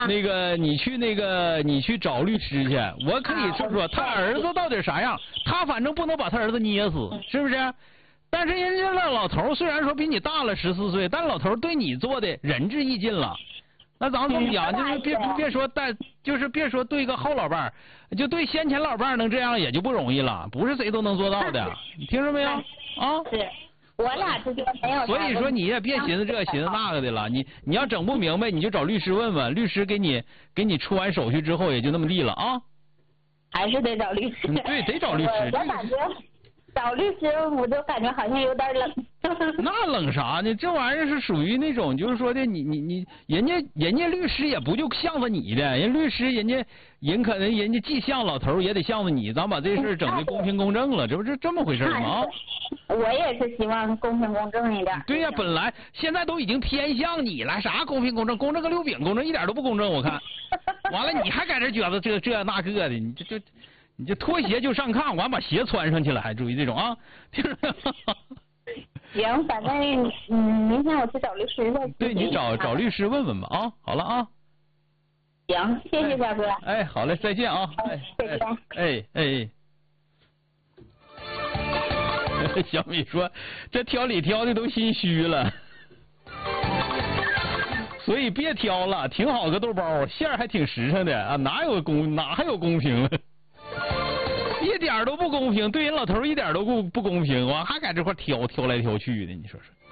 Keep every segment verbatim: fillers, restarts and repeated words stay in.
那个你去那个你去找律师去，我可以说说他儿子到底啥样，他反正不能把他儿子捏死，是不是？但是人家那老头虽然说比你大了十四岁，但老头对你做的仁至义尽了。那咱们这么讲，就是别别说带，就是别说对个后老伴儿，就对先前老伴儿能这样也就不容易了，不是谁都能做到的，你听着没有？啊？ 是。我俩之间没有。 所以说你也别寻思这寻思那个的了，你你要整不明白，你就找律师问问，律师给你给你出完手续之后也就那么地了啊。 还是得找律师。 对，得找律师。 我感觉找律师，我就感觉好像有点冷。 那冷啥呢？这玩意儿是属于那种，就是说的，你你你，人家人家律师也不就向着你的，人律师人家人可能人家既像老头也得向着你，咱把这事整的公平公正了，这不是这么回事吗？ 我也是希望公平公正一点。 对呀、啊，本来现在都已经偏向你了，啥公平公正？公正个六饼，公正一点都不公正，我看。完了，你还搁这觉得这这那个的，你这这，你这脱鞋就上炕，完把鞋穿上去了，还注意这种啊？听着。 行，反正嗯，明天我去找律师再。 对你找找律师问问吧啊，好了啊。 行，谢谢小哥。 哎，好嘞，再见啊。哎， 再见。 哎哎。小米说，这挑理挑的都心虚了，所以别挑了，挺好个豆包，馅儿还挺实诚的啊，哪有公哪还有公平了？一点都不公平，对人老头一点都不不公平，我还在这块挑挑来挑去的，你说说。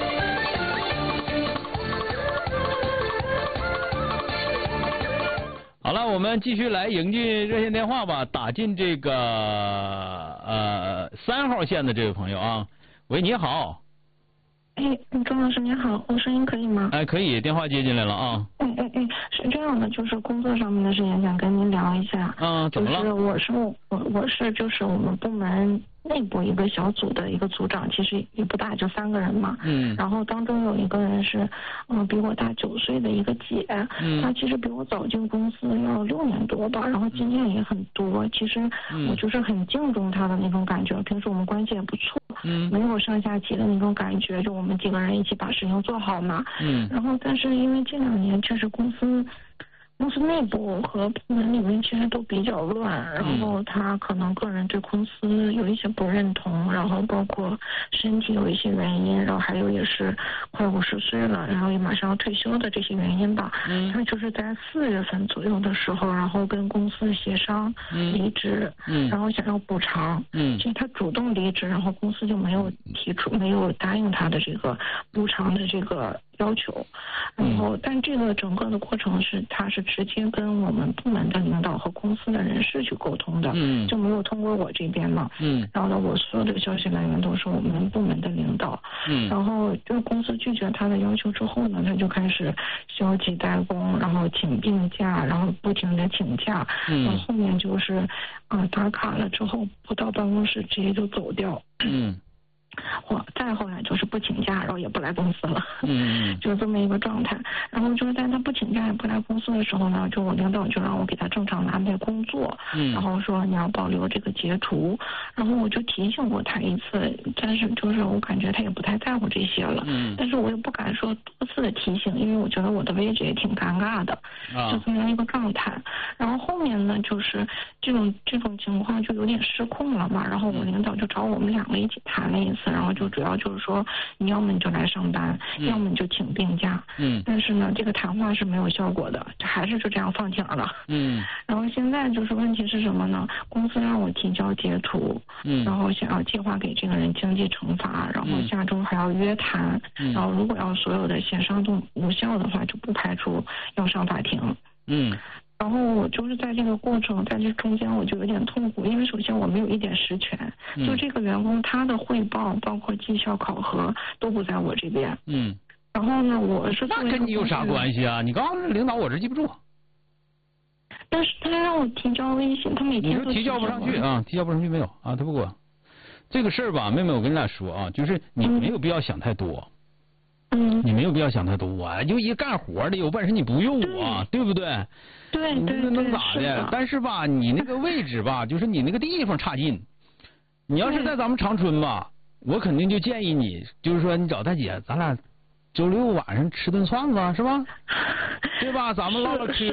好了，我们继续来迎进热线电话吧，打进这个呃三号线的这位朋友啊，喂，你好。 哎，钟老师您好，我声音可以吗？ 哎，可以，电话接进来了啊。 嗯嗯嗯，是这样的，就是工作上面的事情想跟您聊一下。 嗯，怎么了？ 就是我是我我是就是我们部门内部一个小组的一个组长，其实也不大，就三个人嘛。 嗯。 然后当中有一个人是嗯、呃、比我大九岁的一个姐， 嗯， 她其实比我早进公司要六年多吧，然后经验也很多。其实我就是很敬重她的那种感觉，平时我们关系也不错。 嗯， 没有上下级的那种感觉，就我们几个人一起把事情做好嘛。 嗯， 然后但是因为这两年确实公司公司内部和部门里面其实都比较乱，然后他可能个人对公司有一些不认同，然后包括身体有一些原因，然后还有也是快五十岁了，然后也马上要退休的这些原因吧。 嗯， 他就是在四月份左右的时候，然后跟公司协商离职， 嗯， 然后想要补偿。 嗯， 其实他主动离职，然后公司就没有提出没有答应他的这个补偿的这个要求，然后但这个整个的过程是他是直接跟我们部门的领导和公司的人事去沟通的， 嗯， 就没有通过我这边嘛， 嗯， 然后呢，我所有的消息来源都是我们部门的领导， 嗯，然后就是公司拒绝他的要求之后呢，他就开始消极怠工，然后请病假，然后不停的请假， 嗯， 然后后面就是啊、呃、打卡了之后不到办公室直接就走掉， 嗯。 或再后来就是不请假，然后也不来公司了， 嗯， 就是这么一个状态。然后就是在他不请假也不来公司的时候呢，就我领导就让我给他正常的安排工作， 嗯， 然后说你要保留这个截图，然后我就提醒过他一次，但是就是我感觉他也不太在乎这些了， 嗯， 但是我也不敢说多次的提醒，因为我觉得我的位置也挺尴尬的， 啊， 就这么样一个状态。然后后面呢，就是这种这种情况就有点失控了嘛，然后我领导就找我们两个一起谈了一次。然后就主要就是说，你要么你就来上班， 嗯、 要么你就请病假。 嗯。 但是呢，这个谈话是没有效果的，就还是就这样放挺了。 嗯。 然后现在就是问题是什么呢？公司让我提交截图， 嗯， 然后想要计划给这个人经济惩罚，然后下周还要约谈， 嗯、 然后如果要所有的协商都无效的话，就不排除要上法庭。 嗯。 然后我就是在这个过程，在这中间我就有点痛苦，因为首先我没有一点实权， 嗯、 就这个员工他的汇报包括绩效考核都不在我这边。 嗯。 然后呢，我是那跟你有啥关系啊？你刚刚领导我这记不住。 但是他让我提交微信，他每天都提交不上去啊，提交不上去没有啊？他不管这个事儿吧，妹妹，我跟你俩说啊，就是你没有必要想太多。 嗯， 你没有必要想太多，我就一干活的，有本事你不用我，对不对？ 对对对，能咋的？ 但是吧，你那个位置吧，就是你那个地方差劲。你要是在咱们长春吧，我肯定就建议你，就是说你找大姐，咱俩周六晚上吃顿串子，是吧？对吧？咱们唠唠嗑，